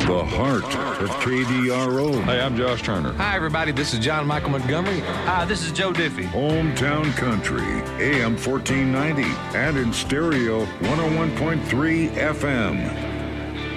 The heart of KDRO. Hey, I'm Josh Turner. Hi, everybody. This is John Michael Montgomery. Hi, this is Joe Diffie. Hometown Country, AM 1490, and in stereo 101.3 FM.